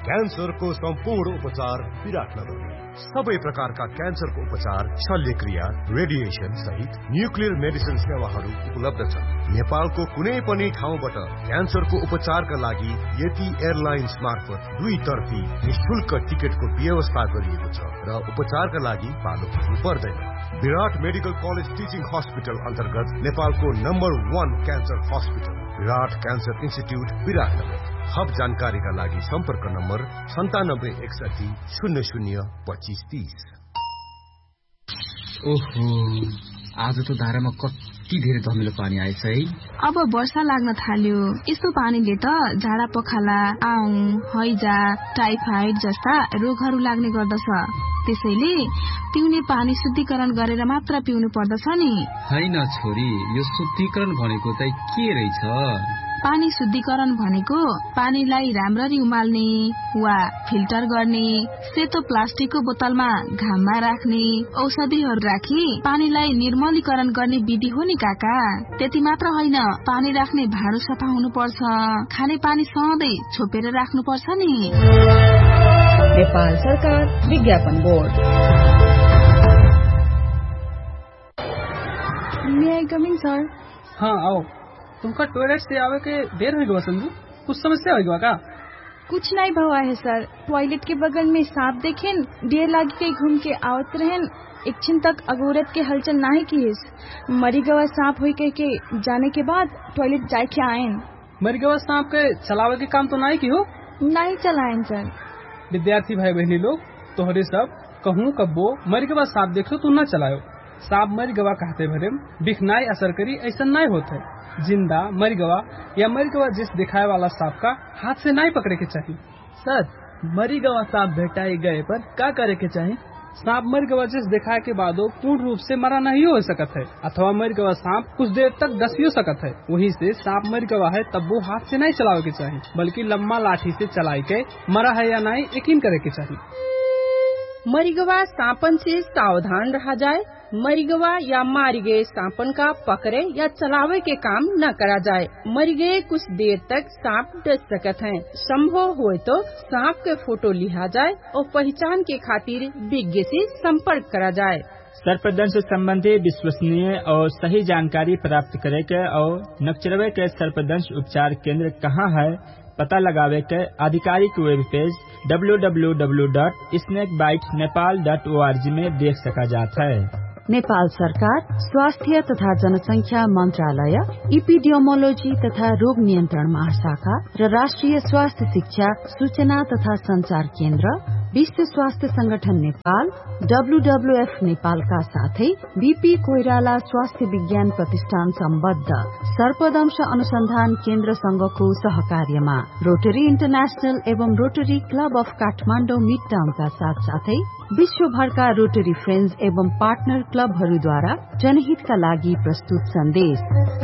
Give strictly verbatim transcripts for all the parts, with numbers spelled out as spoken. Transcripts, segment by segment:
क्यान्सरको सम्पूर्ण उपचार विराटनगर। सबै प्रकारका क्यान्सरको उपचार, शल्यक्रिया, रेडिएसन सहित न्युक्लियर मेडिसिन सेवाहरू उपलब्ध छन्। नेपालको कुनै पनि ठाउँबाट क्यान्सरको उपचारका लागि यति एयरलाइन्स मार्फत दुई तर्फी निशुल्क टिकटको व्यवस्था गरिएको छ र उपचारका लागि पालो पुग्नु पर्दैन। विराट मेडिकल कलेज टिचिङ हस्पिटल अन्तर्गत नेपालको नम्बर वान क्यान्सर हस्पिटल विराट क्यान्सर इन्स्टिट्युट विराटनगर। थप जानकारीका लागि सम्पर्क नम्बर सन्तानब्बे एकसठी शून्य शून्य पच्चिस तीस। ओहो, आज त धारामा कति धेरै धमिलो पानी आएछ है। अब वर्षा लाग्न थाल्यो। यस्तो पानीले त झाडा पखाला, आउँ, हैजा, टाइफाइड जस्ता रोगहरू लाग्ने गर्दछ। त्यसैले पिउने पानी शुद्धिकरण गरेर मात्र पिउनु पर्दछ नि। हैन छोरी, यो शुद्धिकरण भनेको चाहिँ के रहेछ? पानी शुद्धिकरण भनेको पानीलाई राम्ररी उमाल्ने वा फिल्टर गर्ने, सेतो प्लास्टिकको बोतलमा घाममा राख्ने, औषधिहरू राखी पानीलाई निर्मलीकरण गर्ने विधि हो नि काका। त्यति मात्र होइन, पानी राख्ने भाँडो सफा हुनुपर्छ, खाने पानी सधैँ छोपेर राख्नुपर्छ नि। नेपाल सरकार विज्ञापन board. May I com in sir? हाँ आओ। तुमका टॉयलेट से आवे के देर हो गया संजू, कुछ समस्या हो गया का? कुछ नहीं भवा है सर। टॉयलेट के बगल में सांप देखेन, देर लागी के घूम के आवत रहन, एक छिन तक अगोरत के हलचल नहीं की। मरी गवा सांप हुई के, के जाने के बाद टॉयलेट जाए के आयन। मरी गवा सांप के चलावे के काम तो नहीं की हो? नहीं चलायन सर। विद्यार्थी भाई बहनी लोग तोहरे सब कहूँ कब्बो मरी गवा सांप देखो तू न चलायो। सांप मरी गवा कहते भरे बिखनाई असर करी ऐसा नहीं होता है। जिंदा मरी गवा या मरी गवा जिस दिखाए वाला सांप का हाथ से नहीं पकड़े के चाहिए। सर, मरी गवा सांप भेटाई गए पर क्या करे के चाहिए? सांप मरी गवा जिस दिखाए के बाद पूर्ण रूप से मरा नहीं हो सकता है, अथवा मरी गवा सांप कुछ देर तक डसियो सकता है। वहीं से सांप मरी गवा है तब वो हाथ से नहीं चलावे के चाहिए, बल्कि लम्बा लाठी से चलाई के मरा है या नहीं यकीन करे के चाहिए। मरीगवा सांपन से सावधान रहा जाए। मरीगवा या मारी गए सांपन का पकड़े या चलावे के काम न करा जाए। मरी गए कुछ देर तक सांप डस सकते हैं। संभव हुए तो सांप के फोटो लिया जाए और पहचान के खातिर विज्ञ से संपर्क करा जाए। सर्पदंश संबंधी विश्वसनीय और सही जानकारी प्राप्त करे के और नक्चरवे के सर्पदंश उपचार केंद्र कहाँ है पता लगावे के आधिकारिक web page W W W dot snake bite Nepal dot O R G में देख सका जाता है। नेपाल सरकार स्वास्थ्य तथा जनसंख्या मंत्रालय, इपिडियोमोलोजी तथा रोग नियन्त्रण महाशाखा र राष्ट्रिय स्वास्थ्य शिक्षा सूचना तथा संचार केन्द्र, विश्व स्वास्थ्य संगठन नेपाल, डब्ल्यूडब्ल्यूएफ नेपालका साथै बीपी कोइराला स्वास्थ्य विज्ञान प्रतिष्ठान सम्बद्ध सर्पदंश अनुसन्धान केन्द्र संघको सहकार्यमा रोटरी इन्टरनेशनल एवं rotary club of Kathmandu mid टाउनका साथ साथै विश्वभरका रोटरी फ्रेन्ड्स एवं पार्टनर क्लबहरूद्वारा जनहितका लागि प्रस्तुत सन्देश।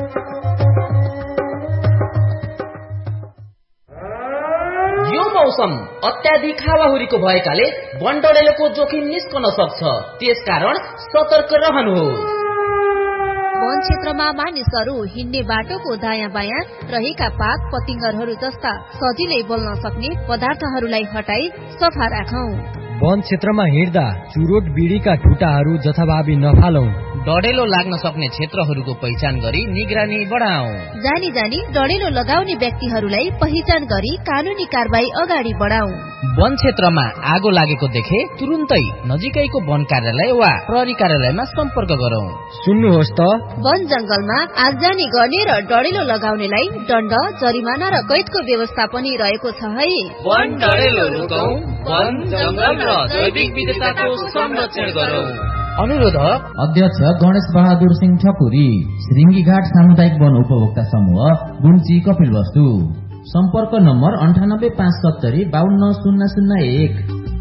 यो मौसम अत्याधिक हावाहुरीको भएकाले वनडडेलोको जोखिम निस्कन सक्छ, त्यसकारण सतर्क रहनुहोस्। वन क्षेत्रमा मानिसहरू हिँड्ने बाटोको दायाँ बायाँ रहेका पात पतिंगरहरू जस्ता सजिलै बोल्न सक्ने पदार्थहरूलाई हटाई सफा राखौं। वन क्षेत्रमा हिँड्दा चुरोट बीडीका ठुटाहरू जथाभावी नफालौं। डडेलो लाग्न सक्ने क्षेत्रहरूको पहिचान गरी निगरानी बढाऊ। जानी जानी डडेलो लगाउने व्यक्तिहरूलाई पहिचान गरी कानूनी कारबाही अगाडि बढाऊ। वन क्षेत्रमा आगो लागेको देखे तुरुन्तै नजिकैको वन कार्यालय वा प्रहरी कार्यालयमा सम्पर्क गरौं। सुन्नुहोस् त, वन जंगलमा आगजनी गर्ने र डडेलो लगाउनेलाई दण्ड, जरिमाना र कैदको व्यवस्था पनि रहेको छ है। वन डडेलो रोकौं, वन जंगल र जैविक विविधताको संरक्षण गरौं। अनुरोध अध्यक्ष गणेश बहादुर सिंह ठकुरी, श्रृंगीघाट सामुदायिक वन उपभोक्ता समूह, गुन्ची, कपिलवस्तु। सम्पर्क नम्बर अन्ठानब्बे पाँच सत्तरी बाहन्न शून्य शून्य एक।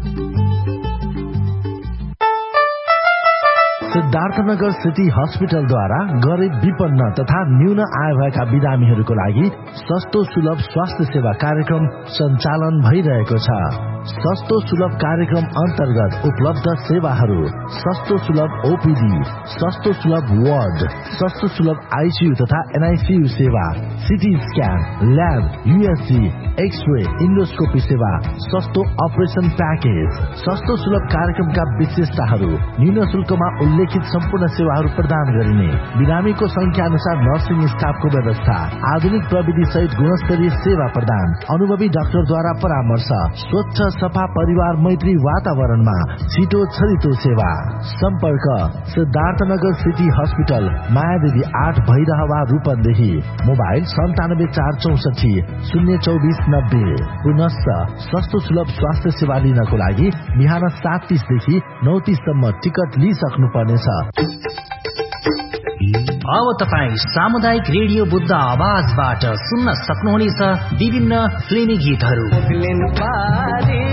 सिद्धार्थनगर सिटी हस्पिटलद्वारा गरिब, विपन्न तथा न्यून आय भएका बिरामीहरूको लागि सस्तो सुलभ स्वास्थ्य सेवा कार्यक्रम सञ्चालन भइरहेको छ। सस्तो सुलभ कार्यक्रम अन्तर्गत उपलब्ध सेवाहरू सस्तो सुलभ ओपीडी, सस्तो सुलभ वार्ड, सस्तो सुलभ आईसीयू तथा एनआईसीयू सेवा, CT scan, lab, USG, x-ray, endoscopy सेवा, सस्तो अपरेसन प्याकेज, सस्तो सुलभ कार्यक्रमका विशेषताहरू न्यून शुल्कमा उल्लेखित सम्पूर्ण सेवाहरू प्रदान गरिने, बिरामीको संख्या अनुसार नर्सिङ स्टाफको व्यवस्था, आधुनिक प्रविधि सहित गुणस्तरीय सेवा प्रदान, अनुभवी डाक्टरद्वारा परामर्श, स्वच्छ सफा परिवार मैत्री वातावरणमा छिटो छरितो सेवा। सम्पर्क सिद्धार्थनगर सिटी हस्पिटल, मायादेवी आठ भैरहवा रूपन्देही। मोबाइल सन्तानब्बे चार चौसठी शून्य चौबिस नब्बे। पुनश्च सस्तो सुलभ स्वास्थ्य सेवा लिनको लागि बिहान सात तीसदेखि नौ तीससम्म टिकट लिइसक्नु पर्नेछ। अब तपाईँ सामुदायिक रेडियो बुद्ध आवाजबाट सुन्न सक्नुहुनेछ विभिन्न फिल्मी गीतहरू।